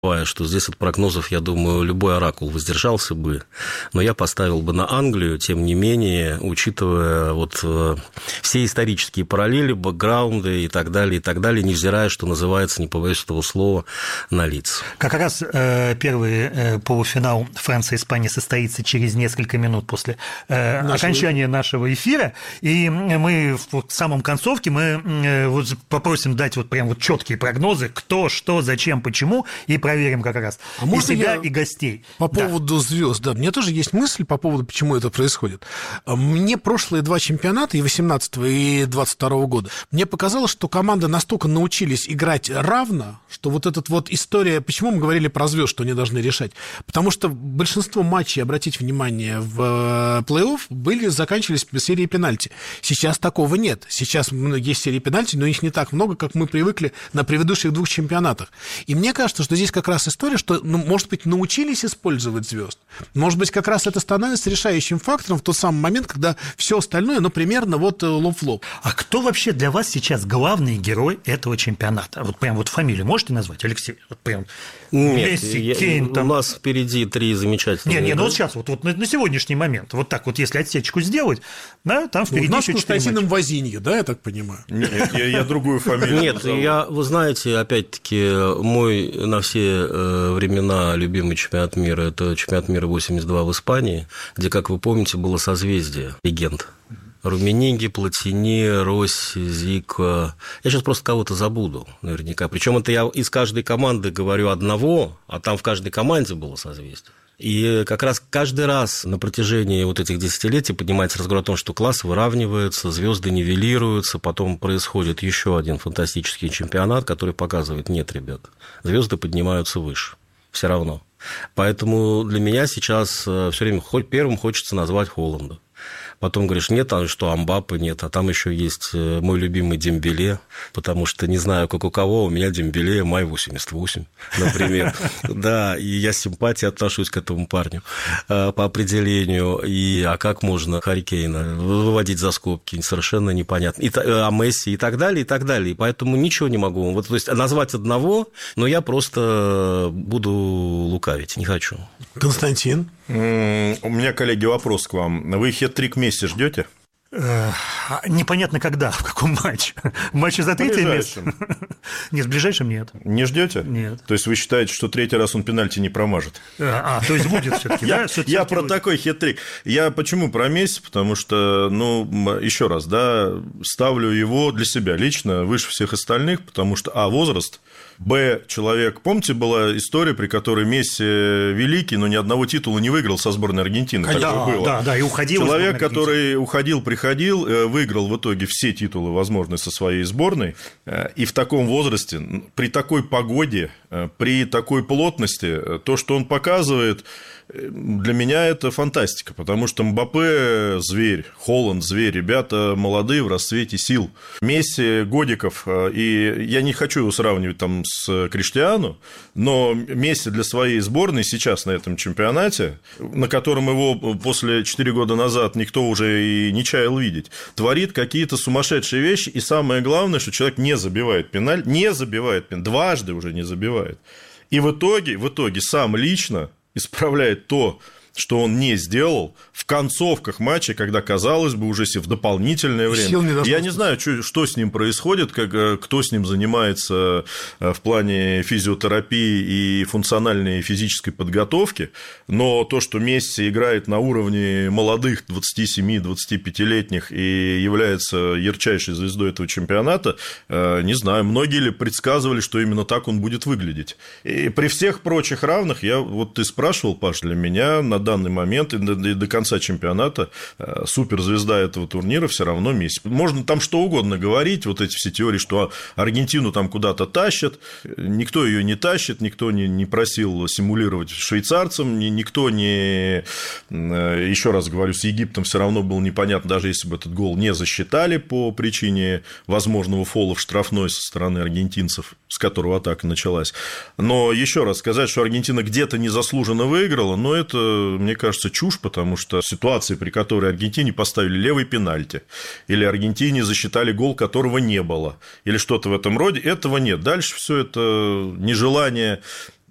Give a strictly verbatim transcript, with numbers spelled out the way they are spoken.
Что здесь от прогнозов, я думаю, любой оракул воздержался бы, но я поставил бы на Англию, тем не менее, учитывая вот все исторические параллели, бэкграунды и так далее, и так далее, невзирая, что называется, не побоюсь этого слова, на лица. Как раз э, первый э, полуфинал Франция-Испания состоится через несколько минут после э, нашего... окончания нашего эфира, и мы в самом концовке мы э, вот попросим дать вот прям вот четкие прогнозы, кто, что, зачем, почему, и проверим как раз а и себя, и гостей. По поводу да. звезд, да, мне тоже есть мысль по поводу, почему это происходит. Мне прошлые два чемпионата, и восемнадцатого, и двадцать второго года, мне показалось, что команды настолько научились играть равно, что вот эта вот история, почему мы говорили про звезд, что они должны решать, потому что большинство матчей, обратите внимание, в плей-офф были, заканчивались серией пенальти. Сейчас такого нет. Сейчас есть серии пенальти, но их не так много, как мы привыкли на предыдущих двух чемпионатах. И мне кажется, что здесь как раз история, что, ну, может быть, научились использовать звезд. Может быть, как раз это становится решающим фактором в тот самый момент, когда все остальное, ну, примерно вот лоб в лоб. А кто вообще для вас сейчас главный герой этого чемпионата? Вот прям вот фамилию можете назвать, Алексей? Вот прям Нет, Месси, я, Кейн, там... у нас впереди три замечательных. Нет, нет, ну вот сейчас, вот, вот на, на сегодняшний момент, вот так вот, если отсечку сделать, да, там впереди ну, еще четыре матча. Возинье, да, я так понимаю? Нет, я, я другую фамилию Нет, назову. я, вы знаете, опять-таки, мой на все времена любимый чемпионат мира – это чемпионат мира восемьдесят два в Испании, где, как вы помните, было созвездие легенд. Румениги, Платини, Росси, Зико. Я сейчас просто кого-то забуду наверняка. Причем это я из каждой команды говорю одного, а там в каждой команде было созвездие. И как раз каждый раз на протяжении вот этих десятилетий поднимается разговор о том, что класс выравнивается, звезды нивелируются, потом происходит еще один фантастический чемпионат, который показывает: нет, ребят, звезды поднимаются выше, все равно. Поэтому для меня сейчас все время хоть первым хочется назвать Холланда. Потом говоришь, нет, а что, Амбаппе нет, а там еще есть мой любимый Дембеле, потому что не знаю, как у кого, у меня Дембеле май восемьдесят восемь, например. Да, и я с симпатией отношусь к этому парню по определению. И, а как можно Харри Кейна выводить за скобки, совершенно непонятно. И, а Месси и так далее, и так далее. И поэтому ничего не могу. Вот, то есть назвать одного, но я просто буду лукавить, не хочу. Константин? У меня, коллеги, вопрос к вам. Вы хет-трик Месси ждете? Непонятно когда, в каком матче. В матче за третье место? Нет, в ближайшем нет. Не ждете? Нет. То есть вы считаете, что третий раз он пенальти не промажет? А, то есть будет все-таки, да? Я про такой хет-трик. Я почему про Месси? Потому что, ну, еще раз, да, ставлю его для себя лично выше всех остальных, потому что, а, возраст, б, человек. Помните, была история, при которой Месси великий, но ни одного титула не выиграл со сборной Аргентины? Да, было. да, да, и уходил. Человек, который уходил, приходил, выиграл в итоге все титулы возможные со своей сборной, и в таком возрасте, при такой погоде, при такой плотности, то, что он показывает, для меня это фантастика, потому что Мбаппе – зверь, Холланд – зверь, ребята молодые, в расцвете сил. Месси, годиков, и я не хочу его сравнивать там с Криштиану, но Месси для своей сборной сейчас на этом чемпионате, на котором его после четыре года назад никто уже и не чаял видеть, творит какие-то сумасшедшие вещи, и самое главное, что человек не забивает пеналь, не забивает пеналь, дважды уже не забивает. И в итоге, в итоге сам лично исправляет то, что он не сделал в концовках матча, когда, казалось бы, уже в дополнительное время. Я не знаю, что, что с ним происходит, как, кто с ним занимается в плане физиотерапии и функциональной физической подготовки, но то, что Месси играет на уровне молодых двадцати семи - двадцати пятилетних и является ярчайшей звездой этого чемпионата, не знаю, многие ли предсказывали, что именно так он будет выглядеть. И при всех прочих равных, я вот ты спрашивал, Паш, для меня на данный момент и до, и до конца чемпионата суперзвезда этого турнира все равно Месси. Можно там что угодно говорить, вот эти все теории, что Аргентину там куда-то тащат, никто ее не тащит, никто не, не просил симулировать швейцарцам, никто не, еще раз говорю, с Египтом все равно было непонятно, даже если бы этот гол не засчитали по причине возможного фола в штрафной со стороны аргентинцев, с которого атака началась. Но еще раз сказать, что Аргентина где-то незаслуженно выиграла, но это, мне кажется, чушь, потому что ситуации, при которой Аргентине поставили левый пенальти, или Аргентине засчитали гол, которого не было, или что-то в этом роде, этого нет. Дальше все это нежелание